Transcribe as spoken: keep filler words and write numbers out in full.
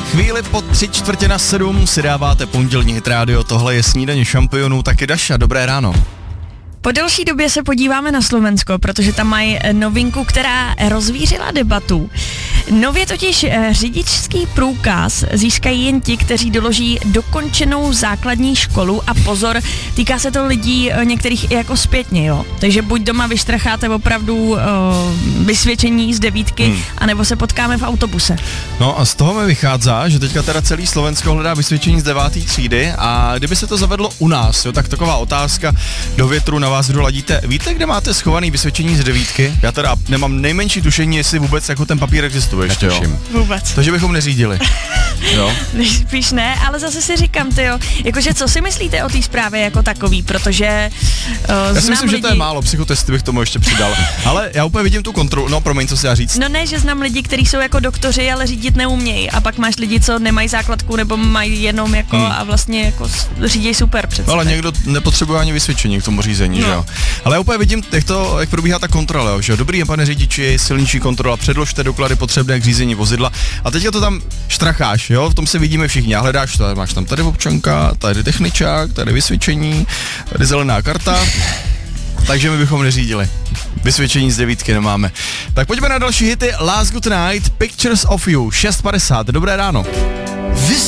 Chvíli po tři čtvrtě na sedm si dáváte pondělní Hit Radio, tohle je snídaně šampionů, taky Daša, dobré ráno. Po delší době se podíváme na Slovensko, protože tam mají novinku, která rozvířila debatu. Nově totiž řidičský průkaz získají jen ti, kteří doloží dokončenou základní školu a pozor, týká se to lidí některých i jako zpětně, jo. Takže buď doma vyštracháte opravdu uh, vysvědčení z devítky, hmm. anebo se potkáme v autobuse. No a z toho mi vychází, že teďka teda celý Slovensko hledá vysvědčení z deváté třídy a kdyby se to zavedlo u nás, jo, tak taková otázka do větru na vás, kdo ladíte. Víte, kde máte schovaný vysvědčení z devítky? Já teda nemám nejmenší tušení, jestli vůbec jako ten papír existuje ještě, jo. Vůbec. Takže bychom neřídili. Jo. Spíš ne, ale zase si říkám, tyjo, jakože co si myslíte o té zprávě jako takový, protože uh, já si myslím, lidi... že to je málo, psychotesty bych tomu ještě přidal. Ale já úplně vidím tu kontrolu, no promiň, co si já říct. No ne, že znám lidi, kteří jsou jako doktoři, ale řídit neumějí a pak máš lidi, co nemají základku nebo mají jenom jako hmm. a vlastně jako řídí super přece. Ale někdo nepotřebuje ani vysvědčení k tomu řízení, no. Že jo. Ale já úplně vidím, jak to, jak probíhá ta kontrola, jo, že jo. Dobrý, pane řidiči, silniční kontrola, předložte doklady potřebné k řízení vozidla. A teďka to tam štracháš, jo, v tom se vidíme všichni. A hledáš to, máš tam tady občanka, tady techničák, tady vysvědčení, tady zelená karta. Takže my bychom neřídili. Vysvědčení z devítky nemáme. Tak pojďme na další hity. Last Good Night, Pictures of You, šest padesát. Dobré ráno.